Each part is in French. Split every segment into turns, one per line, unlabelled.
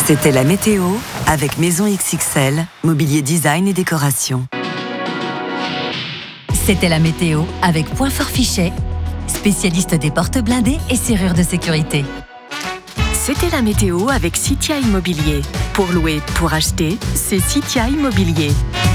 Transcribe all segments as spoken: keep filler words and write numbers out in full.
C'était la météo avec Maison X X L, mobilier design et décoration.
C'était la météo avec Point Fort Fichet, spécialiste des portes blindées et serrures de sécurité.
C'était la météo avec Citia Immobilier. Pour louer, pour acheter, c'est Citia Immobilier.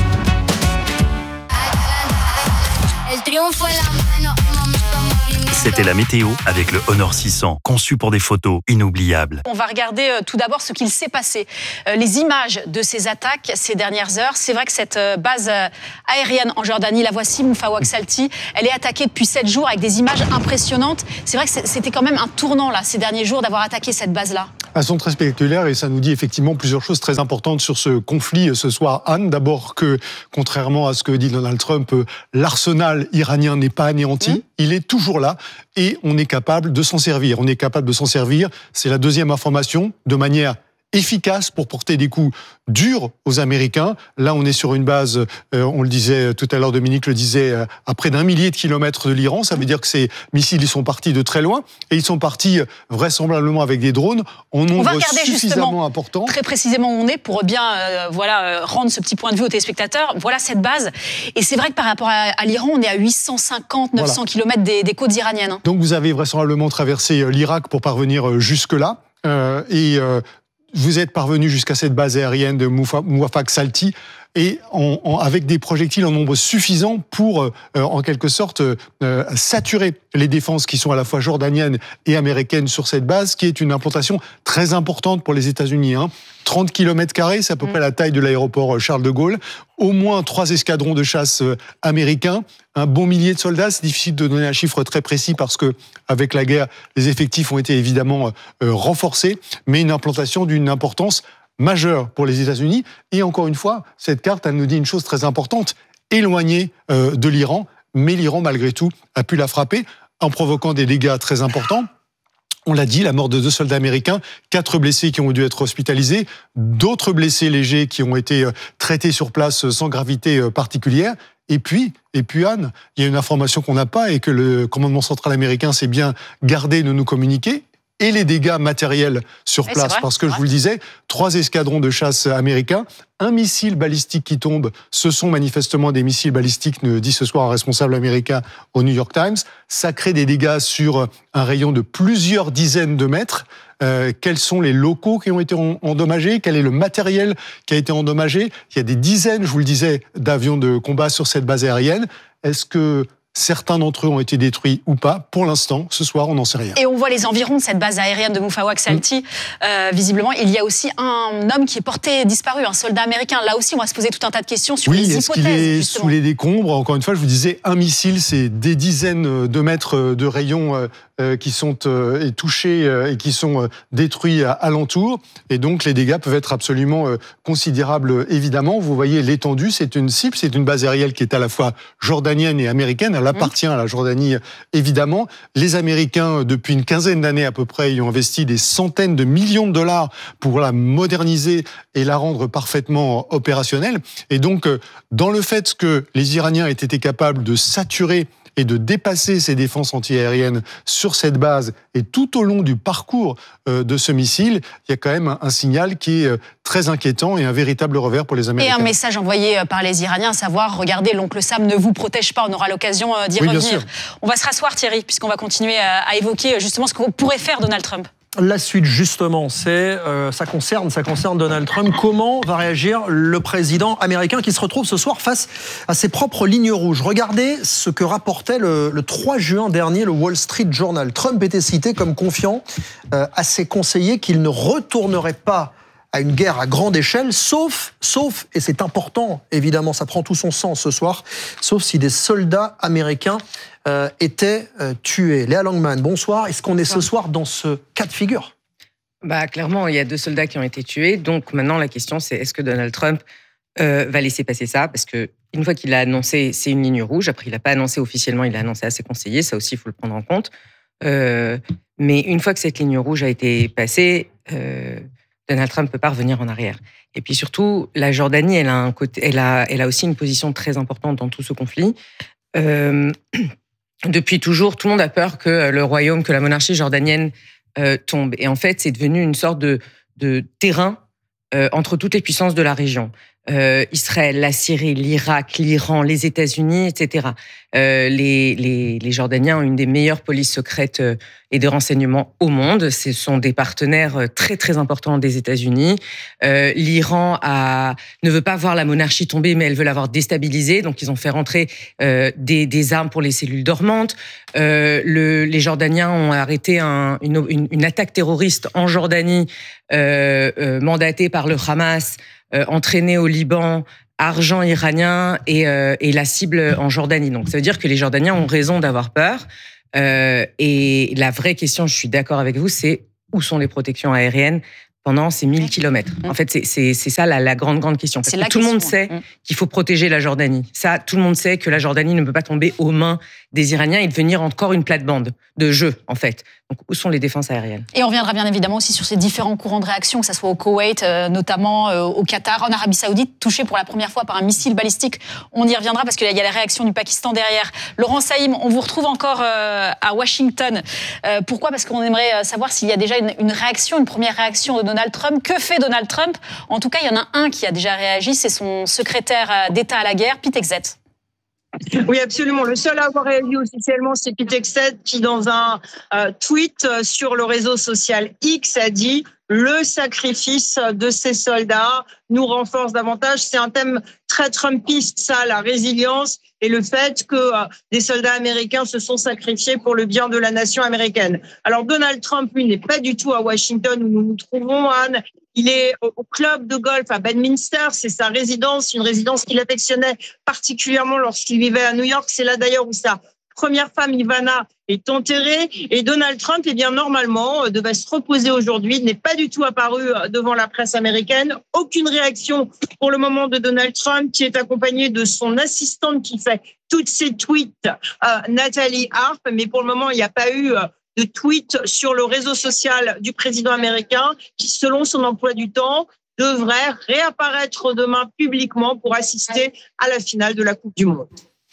C'était la météo avec le Honor six cents, conçu pour des photos inoubliables.
On va regarder euh, tout d'abord ce qu'il s'est passé. Euh, les images de ces attaques ces dernières heures. C'est vrai que cette euh, base euh, aérienne en Jordanie, la voici, Mufawak Salti, elle est attaquée depuis sept jours avec des images impressionnantes. C'est vrai que c'était quand même un tournant là, ces derniers jours d'avoir attaqué cette base-là.
Elles sont très spectaculaires et ça nous dit effectivement plusieurs choses très importantes sur ce conflit ce soir. Anne, d'abord que, contrairement à ce que dit Donald Trump, l'arsenal iranien n'est pas anéanti, mmh. il est toujours là et on est capable de s'en servir. On est capable de s'en servir, c'est la deuxième information, de manière efficace pour porter des coups durs aux Américains. Là, on est sur une base, euh, on le disait tout à l'heure, Dominique le disait, euh, à près d'un millier de kilomètres de l'Iran. Ça veut dire que ces missiles, ils sont partis de très loin et ils sont partis vraisemblablement avec des drones en nombre
on va regarder
suffisamment important.
Très précisément où on est pour bien euh, voilà, euh, rendre ce petit point de vue aux téléspectateurs. Voilà cette base. Et c'est vrai que par rapport à, à l'Iran, on est à huit cent cinquante à neuf cents voilà. kilomètres des, des côtes iraniennes. Hein.
Donc vous avez vraisemblablement traversé l'Irak pour parvenir jusque-là. Euh, et euh, vous êtes parvenu jusqu'à cette base aérienne de Mufawak Salti et en, en, avec des projectiles en nombre suffisant pour, euh, en quelque sorte, euh, saturer les défenses qui sont à la fois jordaniennes et américaines sur cette base, qui est une implantation très importante pour les États-Unis. Hein. trente kilomètres carrés, c'est à peu mmh. près la taille de l'aéroport Charles de Gaulle. Au moins trois escadrons de chasse américains, un bon millier de soldats. C'est difficile de donner un chiffre très précis parce que, avec la guerre, les effectifs ont été évidemment euh, renforcés, mais une implantation d'une importance majeure pour les États-Unis. Et encore une fois, cette carte, elle nous dit une chose très importante, éloignée euh, de l'Iran, mais l'Iran, malgré tout, a pu la frapper en provoquant des dégâts très importants. On l'a dit, la mort de deux soldats américains, quatre blessés qui ont dû être hospitalisés, d'autres blessés légers qui ont été traités sur place sans gravité particulière. Et puis, et puis Anne, il y a une information qu'on n'a pas et que le commandement central américain s'est bien gardé de nous communiquer, et les dégâts matériels sur
oui,
place.
Vrai,
parce que je vous le disais, trois escadrons de chasse américains, un missile balistique qui tombe, ce sont manifestement des missiles balistiques, nous dit ce soir un responsable américain au New York Times. Ça crée des dégâts sur un rayon de plusieurs dizaines de mètres. Euh, quels sont les locaux qui ont été endommagés? Quel est le matériel qui a été endommagé? Il y a des dizaines, je vous le disais, d'avions de combat sur cette base aérienne. Est-ce que certains d'entre eux ont été détruits ou pas? Pour l'instant, ce soir, on n'en sait rien.
Et on voit les environs de cette base aérienne de Mufawak Salti. Mmh. Euh, visiblement, il y a aussi un homme qui est porté disparu, un soldat américain. Là aussi, on va se poser tout un tas de questions sur
oui,
les
est-ce
hypothèses.
Qu'il est
justement.
Sous les décombres. Encore une fois, je vous disais, un missile, c'est des dizaines de mètres de rayon euh, qui sont euh, touchés euh, et qui sont euh, détruits à, alentour. Et donc, les dégâts peuvent être absolument euh, considérables, évidemment. Vous voyez l'étendue, c'est une cible, c'est une base aérienne qui est à la fois jordanienne et américaine. Elle appartient mmh. à la Jordanie, évidemment. Les Américains, depuis une quinzaine d'années à peu près, y ont investi des centaines de millions de dollars pour la moderniser et la rendre parfaitement opérationnelle. Et donc, dans le fait que les Iraniens aient été capables de saturer et de dépasser ces défenses antiaériennes sur cette base et tout au long du parcours de ce missile, il y a quand même un signal qui est très inquiétant et un véritable revers pour les Américains.
Et un message envoyé par les Iraniens, à savoir, regardez, l'oncle Sam ne vous protège pas, on aura l'occasion d'y
oui,
revenir. On va se rasseoir, Thierry, puisqu'on va continuer à évoquer justement ce que pourrait faire Donald Trump.
La suite, justement, c'est euh, ça concerne, ça concerne Donald Trump. Comment va réagir le président américain qui se retrouve ce soir face à ses propres lignes rouges? Regardez ce que rapportait le, le trois juin dernier le Wall Street Journal. Trump était cité comme confiant euh, à ses conseillers qu'il ne retournerait pas à une guerre à grande échelle, sauf, sauf, et c'est important, évidemment, ça prend tout son sens ce soir, sauf si des soldats américains euh, étaient euh, tués. Léa Langman, bonsoir. Est-ce qu'on est ce soir dans ce cas de figure?
Bah, clairement, il y a deux soldats qui ont été tués. Donc maintenant, la question, c'est est-ce que Donald Trump euh, va laisser passer ça? Parce que une fois qu'il a annoncé, c'est une ligne rouge. Après, il n'a pas annoncé officiellement, il a annoncé à ses conseillers. Ça aussi, il faut le prendre en compte. Euh, mais une fois que cette ligne rouge a été passée... Euh, Donald Trump ne peut pas revenir en arrière. Et puis surtout, la Jordanie, elle a, un côté, elle a, elle a aussi une position très importante dans tout ce conflit. Euh, depuis toujours, tout le monde a peur que le royaume, que la monarchie jordanienne euh, tombe. Et en fait, c'est devenu une sorte de, de terrain euh, entre toutes les puissances de la région. Euh, Israël, la Syrie, l'Irak, l'Iran, les États-Unis, et cetera. Euh, les, les, les Jordaniens ont une des meilleures polices secrètes euh, et de renseignement au monde. Ce sont des partenaires très très importants des États-Unis. Euh, L'Iran a, ne veut pas voir la monarchie tomber, mais elle veut l'avoir déstabilisée. Donc ils ont fait rentrer euh, des, des armes pour les cellules dormantes. Euh, le, les Jordaniens ont arrêté un, une, une, une attaque terroriste en Jordanie, euh, euh, mandatée par le Hamas. Euh, entraîné au Liban, argent iranien et, euh, et la cible en Jordanie. Donc ça veut dire que les Jordaniens ont raison d'avoir peur. Euh, et la vraie question, je suis d'accord avec vous, c'est où sont les protections aériennes pendant ces mille kilomètres. En fait, c'est, c'est, c'est ça la, la grande, grande question. Parce
c'est
que
la
tout
question.
le monde sait qu'il faut protéger la Jordanie. Ça, tout le monde sait que la Jordanie ne peut pas tomber aux mains des Iraniens et devenir encore une plate-bande de jeu, en fait. Donc, où sont les défenses aériennes ?
Et on reviendra bien évidemment aussi sur ces différents courants de réaction, que ce soit au Koweït, euh, notamment euh, au Qatar, en Arabie Saoudite, touché pour la première fois par un missile balistique. On y reviendra parce qu'il y a la réaction du Pakistan derrière. Laurent Saïm, on vous retrouve encore euh, à Washington. Euh, pourquoi ? Parce qu'on aimerait savoir s'il y a déjà une, une réaction, une première réaction de Donald Trump. Que fait Donald Trump ? En tout cas, il y en a un qui a déjà réagi, c'est son secrétaire d'État à la guerre, Pete Hegseth.
Oui, absolument. Le seul à avoir réagi officiellement, c'est Pete Hegseth qui, dans un euh, tweet sur le réseau social X, a dit « Le sacrifice de ces soldats nous renforce davantage ». C'est un thème très trumpiste, ça, la résilience et le fait que euh, des soldats américains se sont sacrifiés pour le bien de la nation américaine. Alors, Donald Trump, lui, n'est pas du tout à Washington où nous nous trouvons, Anne. Il est au club de golf à Bedminster, c'est sa résidence, une résidence qu'il affectionnait particulièrement lorsqu'il vivait à New York. C'est là d'ailleurs où sa première femme, Ivana, est enterrée. Et Donald Trump, eh bien, normalement, devait se reposer aujourd'hui. Il n'est pas du tout apparu devant la presse américaine. Aucune réaction pour le moment de Donald Trump, qui est accompagné de son assistante qui fait toutes ses tweets, euh, Nathalie Harp. Mais pour le moment, il n'y a pas eu... Euh, de tweets sur le réseau social du président américain qui, selon son emploi du temps, devrait réapparaître demain publiquement pour assister à la finale de la Coupe du Monde.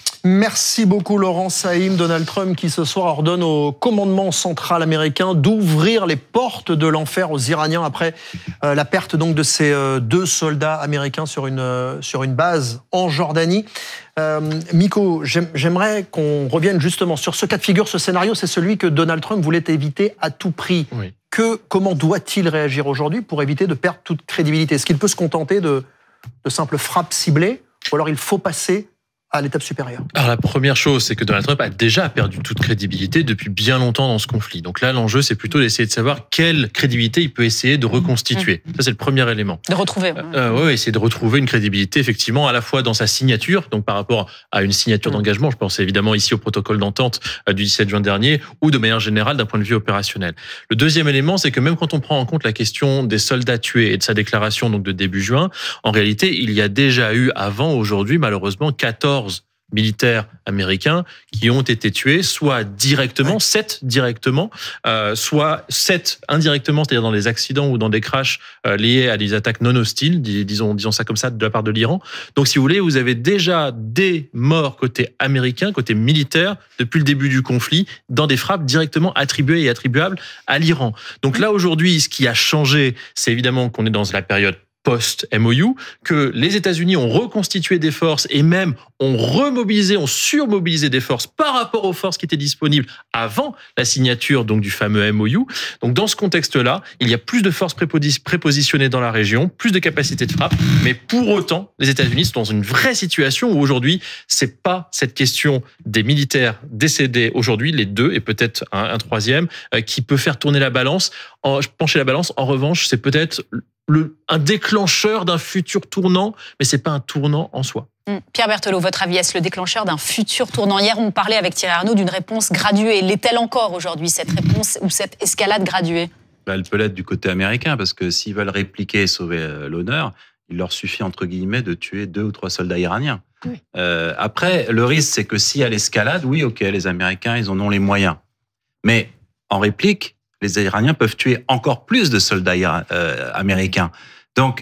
Merci beaucoup Laurent Saïm. Donald Trump qui ce soir ordonne au commandement central américain d'ouvrir les portes de l'enfer aux Iraniens après euh, la perte donc de ces euh, deux soldats américains sur une, euh, sur une base en Jordanie. Euh, Miko, j'aimerais qu'on revienne justement sur ce cas de figure, ce scénario, c'est celui que Donald Trump voulait éviter à tout prix. Oui. Que, comment doit-il réagir aujourd'hui pour éviter de perdre toute crédibilité ? Est-ce qu'il peut se contenter de, de simples frappes ciblées ou alors il faut passer à l'étape supérieure?
Alors la première chose, c'est que Donald Trump a déjà perdu toute crédibilité depuis bien longtemps dans ce conflit. Donc là, l'enjeu, c'est plutôt d'essayer de savoir quelle crédibilité il peut essayer de reconstituer. Ça, c'est le premier élément.
De retrouver. Ouais.
Euh, oui, essayer de retrouver une crédibilité, effectivement, à la fois dans sa signature, donc par rapport à une signature d'engagement, je pense évidemment ici au protocole d'entente du dix-sept juin dernier, ou de manière générale d'un point de vue opérationnel. Le deuxième élément, c'est que même quand on prend en compte la question des soldats tués et de sa déclaration donc de début juin, en réalité, il y a déjà eu avant aujourd'hui, malheureusement, quatorze militaires américains qui ont été tués, soit directement, sept directement, euh, soit sept indirectement, c'est-à-dire dans des accidents ou dans des crashs euh, liés à des attaques non hostiles, disons, disons ça comme ça, de la part de l'Iran. Donc, si vous voulez, vous avez déjà des morts côté américain, côté militaire, depuis le début du conflit, dans des frappes directement attribuées et attribuables à l'Iran. Donc là, aujourd'hui, ce qui a changé, c'est évidemment qu'on est dans la période post-M O U, que les États-Unis ont reconstitué des forces et même ont remobilisé, ont surmobilisé des forces par rapport aux forces qui étaient disponibles avant la signature donc du fameux M O U. Donc dans ce contexte-là, il y a plus de forces prépositionnées dans la région, plus de capacités de frappe, mais pour autant, les États-Unis sont dans une vraie situation où aujourd'hui, c'est pas cette question des militaires décédés aujourd'hui, les deux et peut-être un, un troisième, euh, qui peut faire tourner la balance, en, pencher la balance. En revanche, c'est peut-être Le, un déclencheur d'un futur tournant, mais c'est pas un tournant en soi.
Pierre Berthelot, votre avis, est-ce le déclencheur d'un futur tournant ? Hier, on parlait avec Thierry Arnaud d'une réponse graduée. L'est-elle encore aujourd'hui, cette réponse ou cette escalade graduée ?
Elle peut l'être du côté américain, parce que s'ils veulent répliquer et sauver l'honneur, il leur suffit, entre guillemets, de tuer deux ou trois soldats iraniens. Oui. Euh, après, le risque, c'est que s'il y a l'escalade, oui, ok, les Américains, ils en ont les moyens. Mais en réplique, les Iraniens peuvent tuer encore plus de soldats ira- euh, américains. Donc,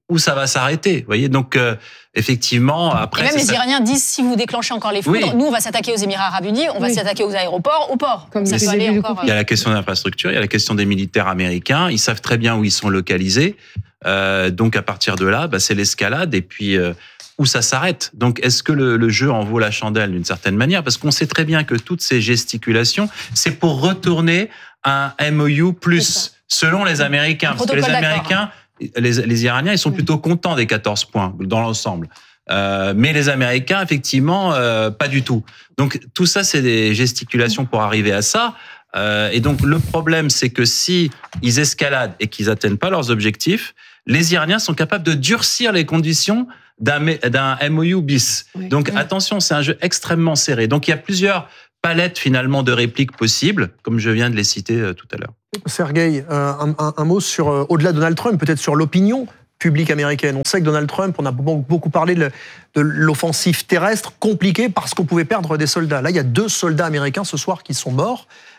où ça va s'arrêter. Vous voyez, donc euh, effectivement, après.
Et même les
ça...
Iraniens disent si vous déclenchez encore les foudres, oui. nous on va s'attaquer aux Émirats Arabes Unis, on va oui. s'attaquer aux aéroports, aux ports. Comme ça peut aller encore.
Il y a la question de l'infrastructure, il y a la question des militaires américains. Ils savent très bien où ils sont localisés. Euh, donc à partir de là, bah, c'est l'escalade et puis euh, où ça s'arrête. Donc est-ce que le, le jeu en vaut la chandelle d'une certaine manière? Parce qu'on sait très bien que toutes ces gesticulations, c'est pour retourner à un M O U plus, selon les Américains. Parce que les Américains. Les, les Iraniens, ils sont plutôt contents des quatorze points dans l'ensemble. Euh, mais les Américains, effectivement, euh, pas du tout. Donc tout ça, c'est des gesticulations pour arriver à ça. Euh, et donc le problème, c'est que si ils escaladent et qu'ils atteignent pas leurs objectifs, les Iraniens sont capables de durcir les conditions d'un, d'un M O U bis. Oui. Donc oui. attention, c'est un jeu extrêmement serré. Donc il y a plusieurs palettes finalement de répliques possibles, comme je viens de les citer euh, tout à l'heure.
Sergueï, euh, un, un, un mot sur, euh, au-delà de Donald Trump, peut-être sur l'opinion publique américaine. On sait que Donald Trump, on a beaucoup parlé de, de l'offensive terrestre, compliquée parce qu'on pouvait perdre des soldats. Là, il y a deux soldats américains ce soir qui sont morts.